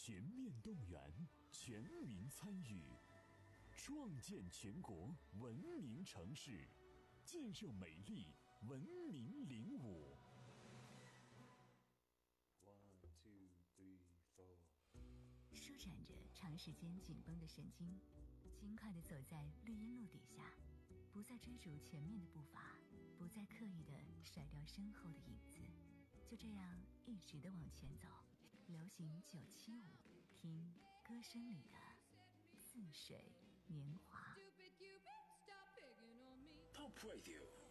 全面动员，全民参与，创建全国文明城市，建设美丽文明领舞。 舒展着长时间紧绷的神经，轻快地走在绿荫路底下，不再追逐前面的步伐，不再刻意地甩掉身后的影子，就这样一直地往前走。流行975，听歌声里的似水年华。 Pop Radio